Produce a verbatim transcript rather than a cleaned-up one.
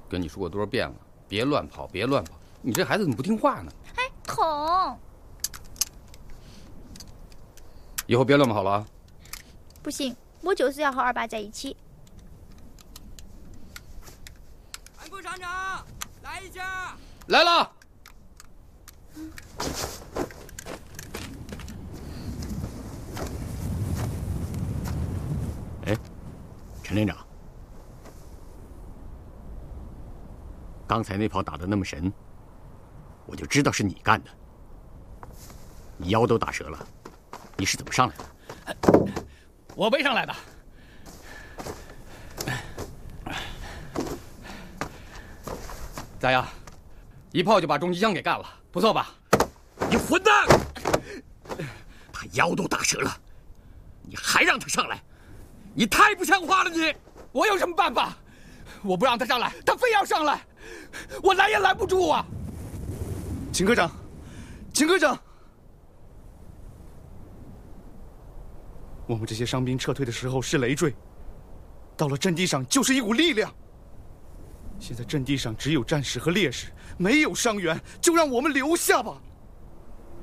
跟你说过多少遍了，别乱跑，别乱跑！你这孩子怎么不听话呢？ 哎，疼！ 以后别乱跑了啊！ 不行，我就是要和二爸在一起。 安副厂长，来一下！ 来了。 哎，陈连长，刚才那炮打得那么神，我就知道是你干的。你腰都打折了，你是怎么上来的？ 我背上来的。咋样？一炮就把重机枪给干了，不错吧？ 你混蛋！他腰都打折了，你还让他上来？你太不像话了！你， 我有什么办法？我不让他上来，他非要上来，我拦也拦不住啊！ 秦科长，秦科长，我们这些伤兵撤退的时候是累赘，到了阵地上就是一股力量。现在阵地上只有战士和烈士，没有伤员，就让我们留下吧。